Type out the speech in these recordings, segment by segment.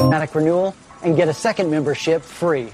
automatic renewal and get a second membership free.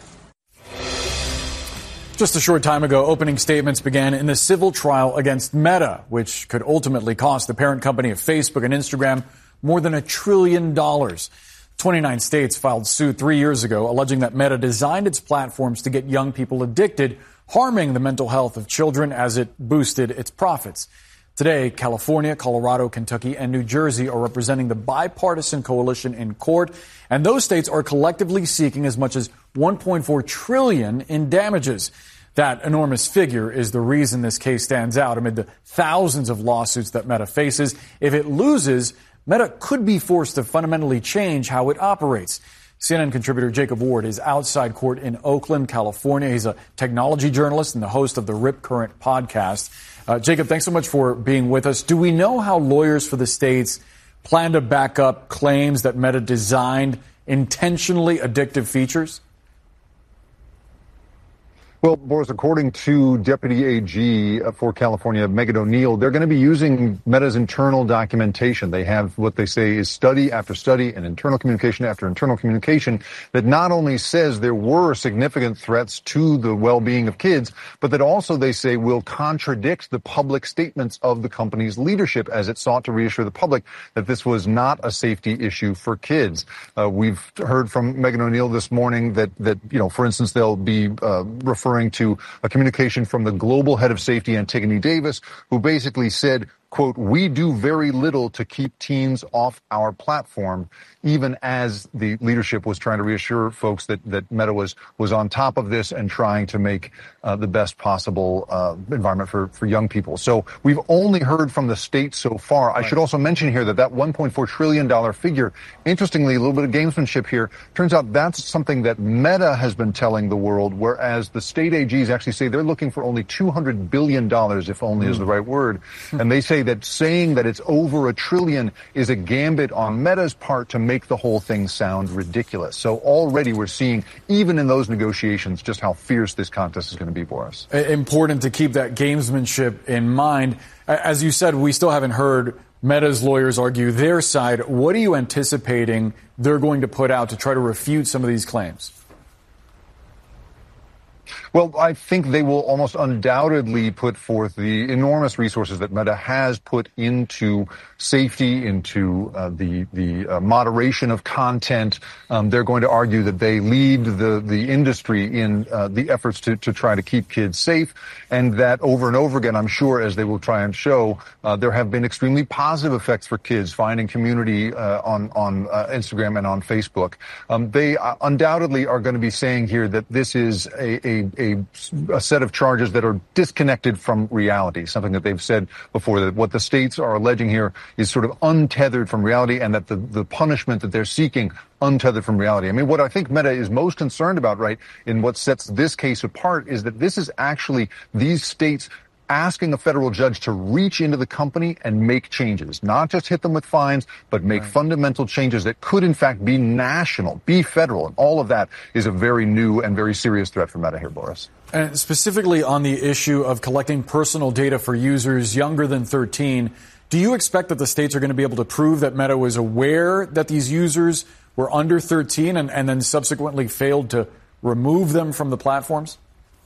Just a short time ago, opening statements began in the civil trial against Meta, which could ultimately cost the parent company of Facebook and Instagram more than $1 trillion. 29 states filed suit 3 years ago, alleging that Meta designed its platforms to get young people addicted, harming the mental health of children as it boosted its profits. Today, California, Colorado, Kentucky, and New Jersey are representing the bipartisan coalition in court, and those states are collectively seeking as much as $1.4 trillion in damages. That enormous figure is the reason this case stands out amid the thousands of lawsuits that Meta faces. If it loses, Meta could be forced to fundamentally change how it operates. CNN contributor Jacob Ward is outside court in Oakland, California. He's a technology journalist and the host of the Rip Current podcast. Jacob, thanks so much for being with us. Do we know how lawyers for the states plan to back up claims that Meta designed intentionally addictive features? Well, Boris, according to Deputy AG for California, Megan O'Neill, they're going to be using Meta's internal documentation. They have what they say is study after study and internal communication after internal communication that not only says there were significant threats to the well-being of kids, but that also they say will contradict the public statements of the company's leadership as it sought to reassure the public that this was not a safety issue for kids. We've heard from Megan O'Neill this morning that for instance, they'll be referring to a communication from the global head of safety, Antigone Davis, who basically said, quote, "We do very little to keep teens off our platform," even as the leadership was trying to reassure folks that Meta was on top of this and trying to make the best possible environment for young people. So we've only heard from the states so far. Right. I should also mention here that $1.4 trillion figure, interestingly, a little bit of gamesmanship here, turns out that's something that Meta has been telling the world, whereas the state AGs actually say they're looking for only $200 billion, if only is the right word. And they say that saying that it's over $1 trillion is a gambit on Meta's part to make the whole thing sound ridiculous. So already we're seeing, even in those negotiations, just how fierce this contest is going to be for us. Important to keep that gamesmanship in mind. As you said, we still haven't heard Meta's lawyers argue their side. What are you anticipating they're going to put out to try to refute some of these claims? Well, I think they will almost undoubtedly put forth the enormous resources that Meta has put into safety, into the moderation of content. They're going to argue that they lead the industry in the efforts to try to keep kids safe, and that over and over again, I'm sure, as they will try and show, there have been extremely positive effects for kids finding community on Instagram and on Facebook. They undoubtedly are going to be saying here that this is a set of charges that are disconnected from reality, something that they've said before, that what the states are alleging here is sort of untethered from reality, and that the punishment that they're seeking untethered from reality. I mean, what I think Meta is most concerned about, right, in what sets this case apart is that this is actually these states asking a federal judge to reach into the company and make changes, not just hit them with fines, but make fundamental changes that could, in fact, be national, be federal. And all of that is a very new and very serious threat for Meta here, Boris. And specifically on the issue of collecting personal data for users younger than 13, do you expect that the states are going to be able to prove that Meta was aware that these users were under 13 and then subsequently failed to remove them from the platforms?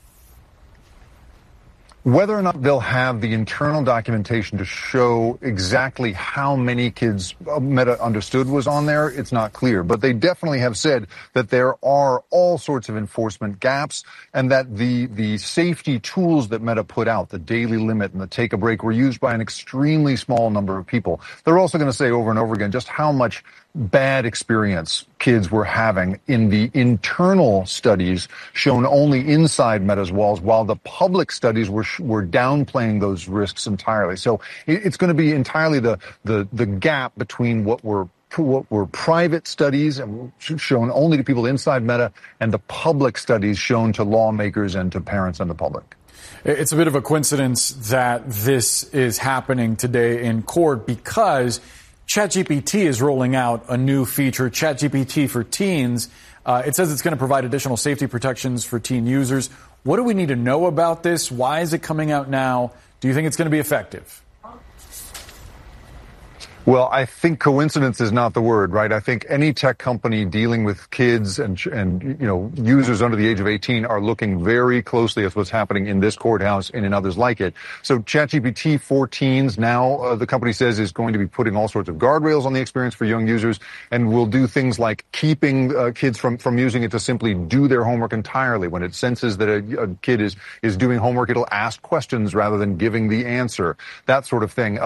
Whether or not they'll have the internal documentation to show exactly how many kids Meta understood was on there, it's not clear. But they definitely have said that there are all sorts of enforcement gaps, and that the safety tools that Meta put out, the daily limit and the take a break, were used by an extremely small number of people. They're also going to say over and over again just how much bad experience kids were having in the internal studies shown only inside Meta's walls, while the public studies were downplaying those risks entirely. So it's going to be entirely the gap between what were private studies and shown only to people inside Meta and the public studies shown to lawmakers and to parents and the public. It's a bit of a coincidence that this is happening today in court because ChatGPT is rolling out a new feature, ChatGPT for Teens. It says it's going to provide additional safety protections for teen users. What do we need to know about this? Why is it coming out now? Do you think it's going to be effective? Well, I think coincidence is not the word, right? I think any tech company dealing with kids and users under the age of 18 are looking very closely at what's happening in this courthouse and in others like it. So ChatGPT for teens now, the company says, is going to be putting all sorts of guardrails on the experience for young users and will do things like keeping kids from using it to simply do their homework entirely. When it senses that a kid is doing homework, it'll ask questions rather than giving the answer, that sort of thing.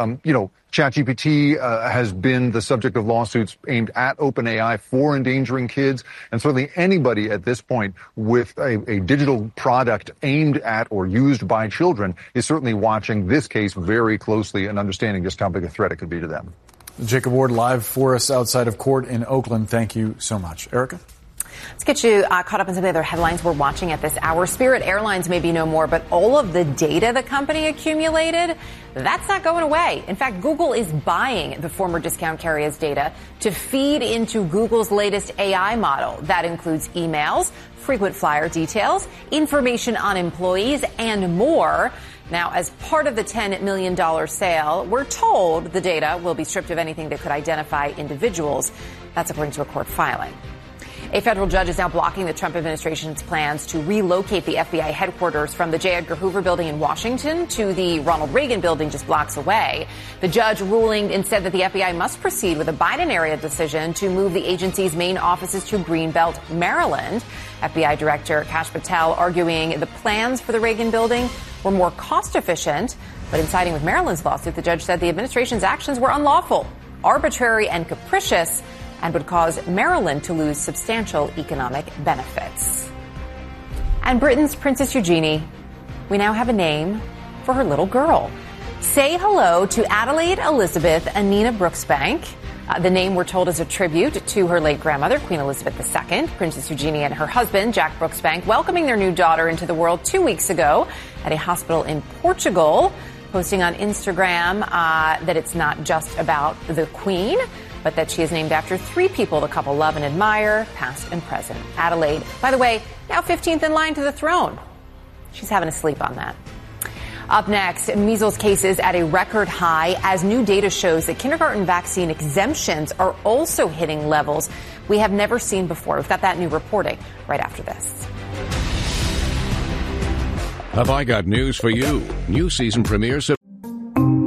ChatGPT has been the subject of lawsuits aimed at OpenAI for endangering kids. And certainly anybody at this point with a digital product aimed at or used by children is certainly watching this case very closely and understanding just how big a threat it could be to them. Jacob Ward live for us outside of court in Oakland. Thank you so much. Erica? Let's get you caught up in some of the other headlines we're watching at this hour. Spirit Airlines may be no more, but all of the data the company accumulated, that's not going away. In fact, Google is buying the former discount carrier's data to feed into Google's latest AI model. That includes emails, frequent flyer details, information on employees, and more. Now, as part of the $10 million sale, we're told the data will be stripped of anything that could identify individuals. That's according to a court filing. A federal judge is now blocking the Trump administration's plans to relocate the FBI headquarters from the J. Edgar Hoover building in Washington to the Ronald Reagan building just blocks away. The judge ruling instead that the FBI must proceed with a Biden-era decision to move the agency's main offices to Greenbelt, Maryland. FBI Director Kash Patel arguing the plans for the Reagan building were more cost-efficient. But in siding with Maryland's lawsuit, the judge said the administration's actions were unlawful, arbitrary, and capricious, and would cause Maryland to lose substantial economic benefits. And Britain's Princess Eugenie, we now have a name for her little girl. Say hello to Adelaide Elizabeth Anina Brooksbank. The name, we're told, is a tribute to her late grandmother, Queen Elizabeth II. Princess Eugenie and her husband, Jack Brooksbank, welcoming their new daughter into the world 2 weeks ago at a hospital in Portugal, posting on Instagram that it's not just about the Queen, but that she is named after 3 people the couple love and admire, past and present. Adelaide, by the way, now 15th in line to the throne. She's having a sleep on that. Up next, measles cases at a record high as new data shows that kindergarten vaccine exemptions are also hitting levels we have never seen before. We've got that new reporting right after this. Have I got news for you? New season premieres